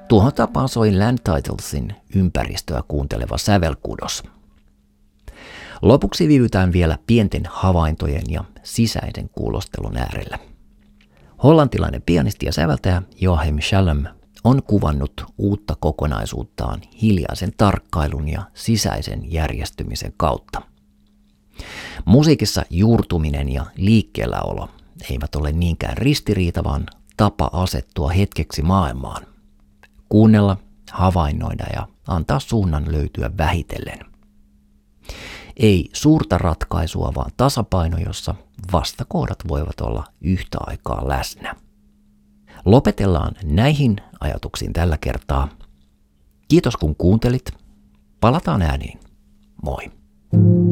Tuohon tapaan soi Land Titlesin ympäristöä kuunteleva sävelkudos. Lopuksi viivytään vielä pienten havaintojen ja sisäisen kuulostelun äärellä. Hollantilainen pianisti ja säveltäjä Joachim Schalem on kuvannut uutta kokonaisuuttaan hiljaisen tarkkailun ja sisäisen järjestymisen kautta. Musiikissa juurtuminen ja liikkeelläolo eivät ole niinkään ristiriita, vaan tapa asettua hetkeksi maailmaan. Kuunnella, havainnoida ja antaa suunnan löytyä vähitellen. Ei suurta ratkaisua, vaan tasapaino, jossa vastakohdat voivat olla yhtä aikaa läsnä. Lopetellaan näihin ajatuksiin tällä kertaa. Kiitos kun kuuntelit. Palataan ääniin. Moi.